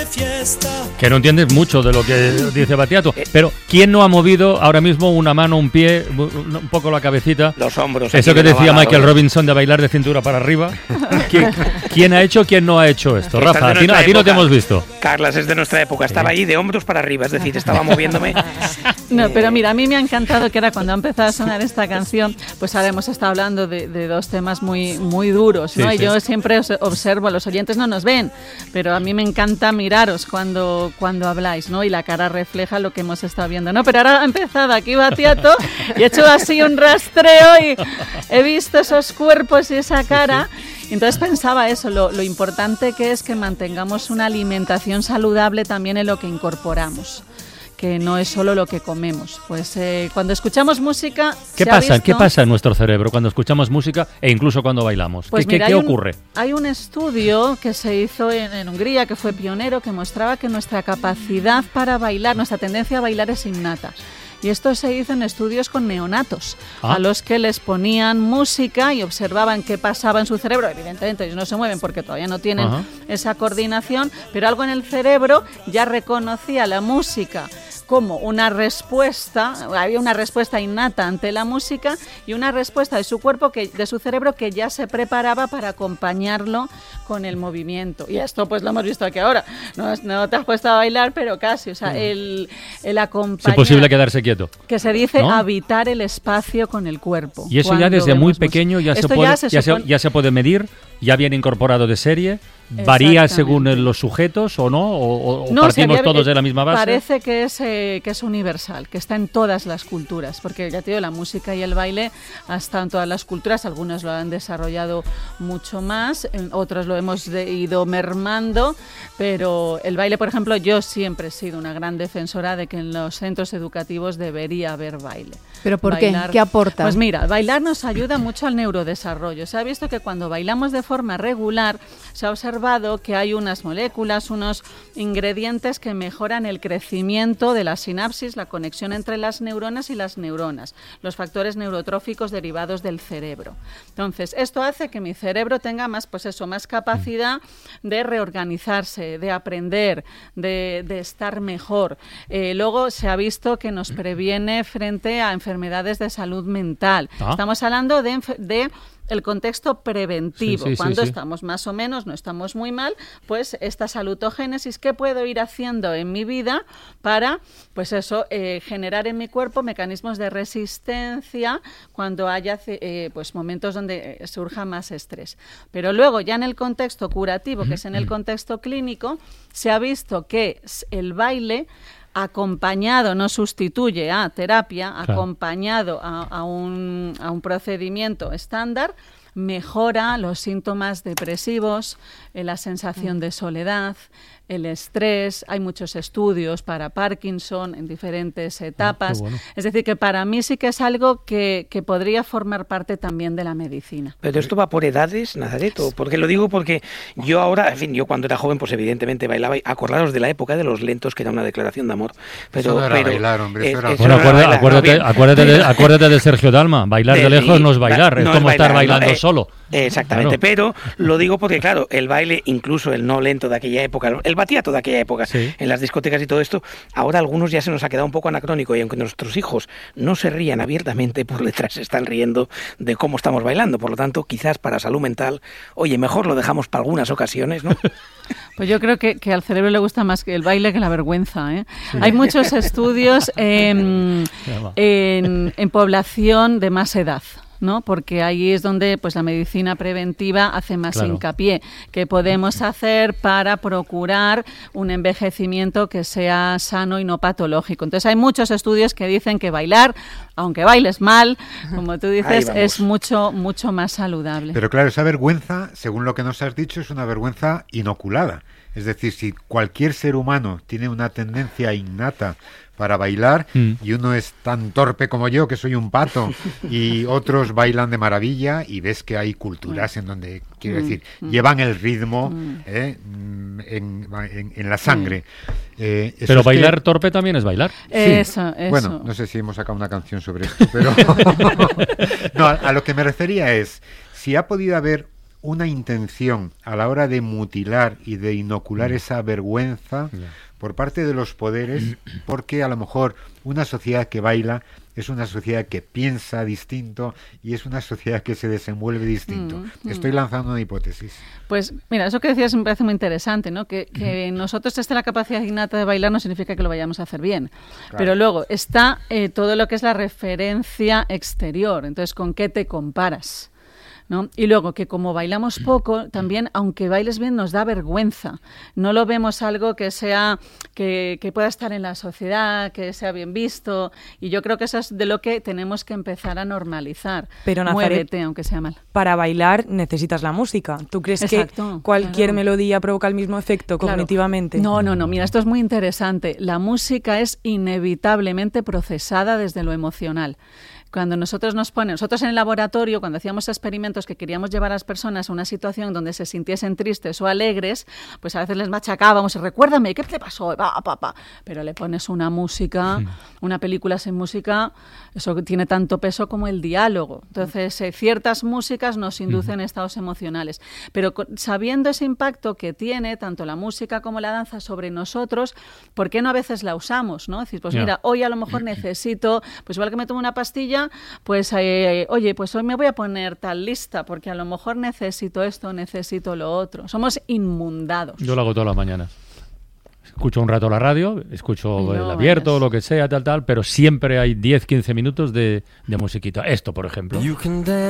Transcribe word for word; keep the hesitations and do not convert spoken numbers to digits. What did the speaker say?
fiesta. Que no entiendes mucho de lo que dice Battiato, pero ¿quién no ha movido ahora mismo una mano, un pie, un poco la cabecita? Los hombros. Eso que decía Michael Robinson de bailar de cintura para arriba. ¿Quién, ¿quién ha hecho, quién no ha hecho esto? Rafa, a ti, no, a ti no te hemos visto. Carlas es de nuestra época, estaba allí de hombros para arriba, es decir, estaba moviéndome. No, pero mira, a mí me ha encantado que era cuando ha empezado a sonar esta canción, pues ahora hemos estado hablando de, de dos temas muy, muy duros, ¿no? Sí, y sí. Yo siempre os observo, los oyentes no nos ven, pero a mí me encanta miraros cuando, cuando habláis, ¿no? Y la cara refleja lo que hemos estado viendo, ¿no? Pero ahora ha empezado aquí Battiato y he hecho así un rastreo y he visto esos cuerpos y esa cara. Sí, sí. Entonces pensaba eso, lo, lo importante que es que mantengamos una alimentación saludable también en lo que incorporamos, que no es solo lo que comemos. Pues eh, cuando escuchamos música... ¿Qué pasa? Visto... ¿Qué pasa en nuestro cerebro cuando escuchamos música e incluso cuando bailamos? Pues ¿Qué, mira, ¿qué, qué hay ocurre? Un, hay un estudio que se hizo en, en Hungría, que fue pionero, que mostraba que nuestra capacidad para bailar, nuestra tendencia a bailar es innata. Y esto se hizo en estudios con neonatos, ah. a los que les ponían música y observaban qué pasaba en su cerebro. Evidentemente ellos no se mueven porque todavía no tienen Ajá. esa coordinación, pero algo en el cerebro ya reconocía la música como una respuesta, había una respuesta innata ante la música y una respuesta de su cuerpo, que, de su cerebro, que ya se preparaba para acompañarlo con el movimiento. Y esto pues lo hemos visto aquí ahora. No, no te has puesto a bailar, pero casi. O sea, el, el acompañar... Es imposible quedarse quieto. Que se dice ¿no? habitar el espacio con el cuerpo. Y eso ya desde muy pequeño ya se, puede, ya, se ya, se, ya se puede medir, ya viene incorporado de serie. ¿Varía según los sujetos o no? ¿O, o no, partimos si había, todos de la misma base? Parece que es, eh, que es universal, que está en todas las culturas, porque ya te digo, la música y el baile ha estado en todas las culturas, algunos lo han desarrollado mucho más, otros lo hemos de, ido mermando, pero el baile, por ejemplo, yo siempre he sido una gran defensora de que en los centros educativos debería haber baile. ¿Pero por bailar, qué? ¿Qué aporta? Pues mira, bailar nos ayuda mucho al neurodesarrollo. Se ha visto que cuando bailamos de forma regular, se ha observado que hay unas moléculas, unos ingredientes que mejoran el crecimiento de la sinapsis, la conexión entre las neuronas y las neuronas, los factores neurotróficos derivados del cerebro. Entonces, esto hace que mi cerebro tenga más, pues eso, más capacidad de reorganizarse, de aprender, de, de estar mejor. Eh, luego se ha visto que nos previene frente a enfermedades de salud mental. Ah. Estamos hablando de, de el contexto preventivo, sí, sí, cuando sí, sí. estamos más o menos, no estamos muy mal, pues esta salutogénesis, ¿qué puedo ir haciendo en mi vida para, pues eso, eh, generar en mi cuerpo mecanismos de resistencia cuando haya eh, pues momentos donde surja más estrés? Pero luego, ya en el contexto curativo, que es en el contexto clínico, se ha visto que el baile acompañado, no sustituye a terapia, claro. acompañado a, a, un, a un procedimiento estándar, mejora los síntomas depresivos, eh, la sensación de soledad, el estrés. Hay muchos estudios para Parkinson en diferentes etapas. Ah, bueno. Es decir, que para mí sí que es algo que, que podría formar parte también de la medicina. Pero esto va por edades, Nazareto, porque lo digo porque yo ahora, en fin, yo cuando era joven pues evidentemente bailaba, y acordaros de la época de los lentos, que era una declaración de amor. Pero, eso no era pero, bailar, hombre. Es, eso era bueno, acuérdate, bailar, acuérdate, no, acuérdate, de, acuérdate de Sergio Dalma, bailar de, de lejos no es bailar, no es como es bailar, estar bailando no, eh, solo. Exactamente, claro. Pero lo digo porque, claro, el baile, incluso el no lento de aquella época, el Battiato de aquella época, sí. en las discotecas y todo esto, ahora a algunos ya se nos ha quedado un poco anacrónico, y aunque nuestros hijos no se rían abiertamente, por detrás se están riendo de cómo estamos bailando. Por lo tanto, quizás para salud mental, oye, mejor lo dejamos para algunas ocasiones, ¿no? Pues yo creo que, que al cerebro le gusta más que el baile que la vergüenza, ¿eh? Sí. Hay muchos estudios en, en, en población de más edad, ¿no? Porque ahí es donde pues la medicina preventiva hace más claro. hincapié. ¿Qué podemos hacer para procurar un envejecimiento que sea sano y no patológico? Entonces hay muchos estudios que dicen que bailar, aunque bailes mal, como tú dices, es mucho, mucho más saludable. Pero claro, esa vergüenza, según lo que nos has dicho, es una vergüenza inoculada. Es decir, si cualquier ser humano tiene una tendencia innata para bailar, mm. y uno es tan torpe como yo, que soy un pato, y otros bailan de maravilla, y ves que hay culturas en donde, quiero mm. decir, mm. llevan el ritmo mm. eh, en, en, en la sangre. Eh, pero bailar que... torpe también es bailar. Sí. Eso, eso. Bueno, no sé si hemos sacado una canción sobre esto, pero no, a, a lo que me refería es, si ha podido haber una intención a la hora de mutilar y de inocular esa vergüenza yeah. por parte de los poderes, porque a lo mejor una sociedad que baila es una sociedad que piensa distinto y es una sociedad que se desenvuelve distinto. Mm, mm. Estoy lanzando una hipótesis. Pues mira, eso que decías me parece muy interesante, ¿no? Que, que mm. nosotros esté la capacidad innata de bailar no significa que lo vayamos a hacer bien. Claro. Pero luego está eh, todo lo que es la referencia exterior. Entonces, ¿con qué te comparas? ¿No? Y luego que como bailamos poco, también aunque bailes bien nos da vergüenza. No lo vemos algo que sea que, que pueda estar en la sociedad, que sea bien visto. Y yo creo que eso es de lo que tenemos que empezar a normalizar. Pero Nazaret, muévete aunque sea mal. Para bailar necesitas la música. ¿Tú crees Exacto, que cualquier claro. melodía provoca el mismo efecto claro. cognitivamente? No, no, no. Mira, esto es muy interesante. La música es inevitablemente procesada desde lo emocional. Cuando nosotros nos ponen, nosotros en el laboratorio, cuando hacíamos experimentos que queríamos llevar a las personas a una situación donde se sintiesen tristes o alegres, pues a veces les machacábamos, recuérdame, ¿qué te pasó? Pa, pa, pa. Pero le pones una música, sí. una película sin música, eso tiene tanto peso como el diálogo. Entonces, eh, ciertas músicas nos inducen estados emocionales. Pero con, sabiendo ese impacto que tiene tanto la música como la danza sobre nosotros, ¿por qué no a veces la usamos? ¿No? Es decir, pues yeah. mira, hoy a lo mejor necesito, pues igual que me tomo una pastilla, pues eh, oye, pues hoy me voy a poner tal lista porque a lo mejor necesito esto, necesito lo otro. Somos inmundados. Yo lo hago todas las mañanas. Escucho un rato la radio, escucho no, el abierto, vayas. Lo que sea, tal, tal, pero siempre hay diez, quince minutos de, de musiquita. Esto, por ejemplo.